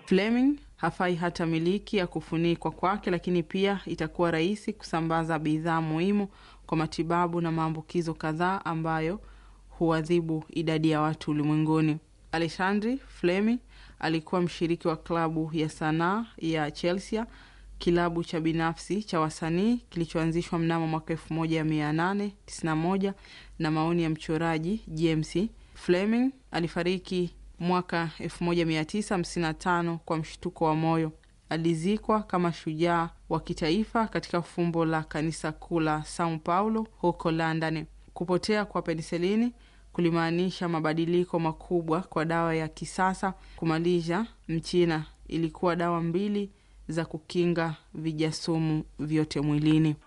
Fleming hafai hata miliki ya kufunikwa kwake, lakini pia itakuwa rahisi kusambaza bidhaa muhimu kwa matibabu na maambukizo kadhaa ambayo huadhibu idadi ya watu ulimwenguni. Alexander Fleming alikuwa mshiriki wa klabu ya sanaa ya Chelsea, kilabu cha binafsi cha wasanii kilichoanzishwa mnamo mwaka 1891 na maoni ya mchoraji James. Fleming alifariki mwaka 1955 kwa mshtuko wa moyo. Alizikwa kama shujaa wa kitaifa katika fumbo la kanisa kuu la São Paulo huko London. Kupotea kwa penisilini kulimaanisha mabadiliko makubwa kwa dawa ya kisasa kumaliza Mchina. Ilikuwa dawa mbili za kukinga vijasumu vyote mwilini.